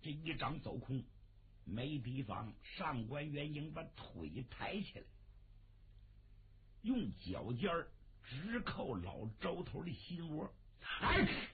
这一掌走空，没地方，上官元英把腿抬起来，用脚尖直扣老周头的心窝，哎，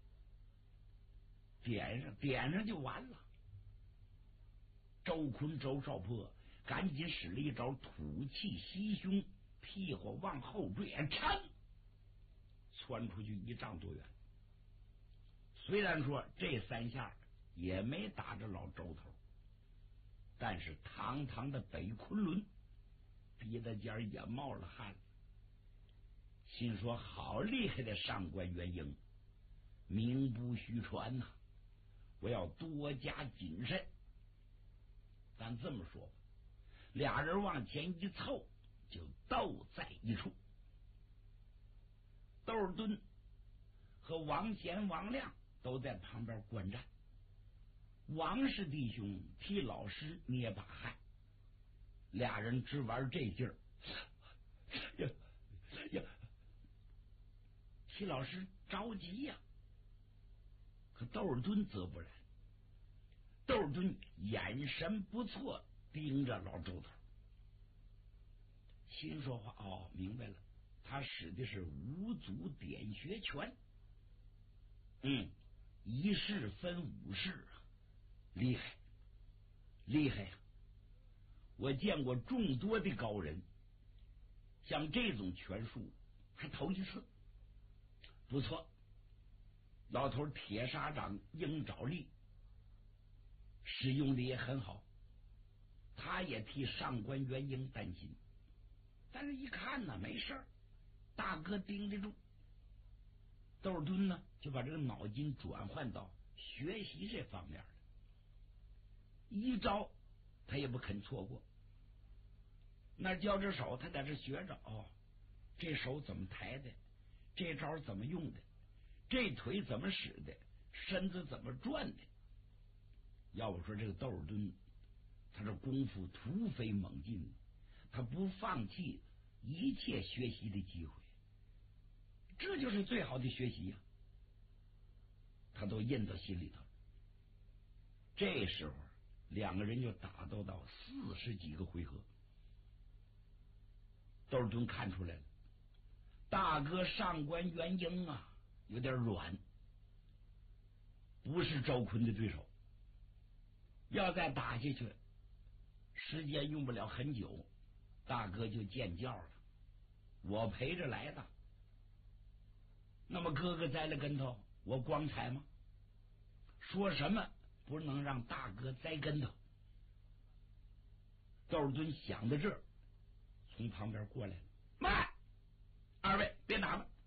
点上就完了。周坤周少波赶紧使了一招吐气袭胸，屁股往后坠，噌，窜出去1丈多远。虽然说这3下也没打着老周头，但是堂堂的北昆仑鼻子尖也冒了汗，心说好厉害的上官元英，名不虚传呐，我要多加谨慎。咱这么说吧，俩人往前一凑，就斗在一处。窦尔敦和王贤、王亮都在旁边观战，王氏弟兄替老师捏把汗，俩人只玩这劲儿，呀，替老师着急呀。可窦尔敦则不然，窦尔敦眼神不错，盯着老周头，心说话哦，明白了，他使的是五祖点穴拳，一式分5式啊，厉害厉害呀！我见过众多的高人，像这种拳术还头一次，不错。老头铁砂掌鹰爪力使用的也很好，他也替上官元英担心，但是一看呢，没事儿，大哥盯得住。窦尔敦呢，就把这个脑筋转换到学习这方面了，一招他也不肯错过。那教着手，他在这学着，哦，这手怎么抬的，这招怎么用的，这腿怎么使的，身子怎么转的。要我说，这个窦尔敦他这功夫突飞猛进，他不放弃一切学习的机会，这就是最好的学习呀，他都印到心里头。这时候两个人就打斗到40几个回合，窦尔敦看出来了，大哥上官元英啊有点软，不是周坤的对手，要再打下去时间用不了很久，大哥就见教了，我陪着来的，那么哥哥栽了跟头，我光彩吗？说什么不能让大哥栽跟头。窦尔敦想到这儿，从旁边过来了，慢，二位别打了。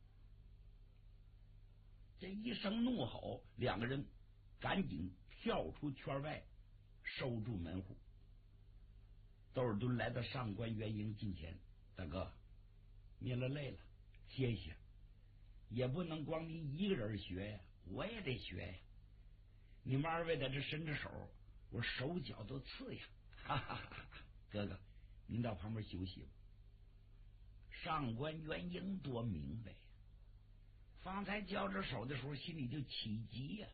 这一声怒吼，两个人赶紧跳出圈外，收住门户。窦尔敦来到上官元英近前，大哥，你了累了，歇歇，也不能光你一个人学呀，我也得学呀。你们二位在这伸着手，我手脚都刺呀！哈哈哈哈！哥哥，您到旁边休息吧。上官元英多明白呀，方才交着手的时候心里就起急呀，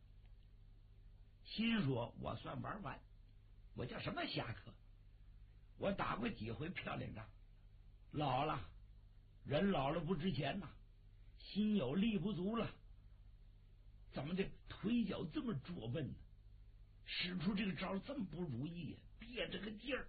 心说我算玩完，我叫什么侠客？我打过几回漂亮仗，老了，人老了不值钱呐，心有力不足了，怎么的腿脚这么拙笨呢？使出这个招这么不如意呀，憋着个劲儿。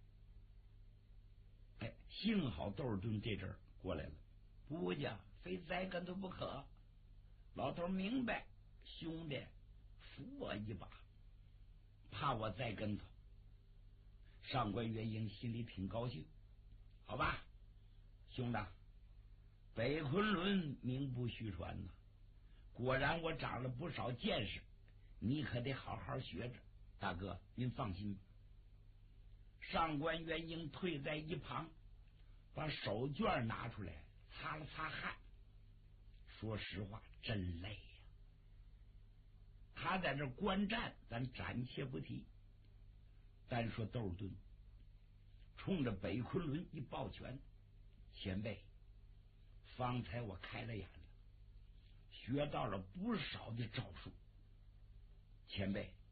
哎，幸好窦尔敦这阵儿过来了，不家非栽跟头不可。老头明白，兄弟扶我一把，怕我栽跟头。上官元英心里挺高兴，好吧，兄弟，北昆仑名不虚传呐，果然我长了不少见识，你可得好好学着。大哥您放心吧。上官元英退在一旁，把手绢拿出来擦了擦汗，说实话真累呀。他在这观战咱暂且不提，单说窦尔敦冲着北昆仑一抱拳，前辈，方才我开了眼了，学到了不少的招数，前辈